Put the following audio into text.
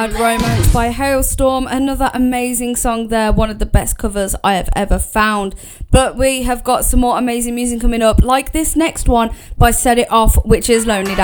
Romance by Hailstorm, another amazing song there, one of the best covers I have ever found. But we have got some more amazing music coming up, like this next one by Set It Off, which is Lonely Down.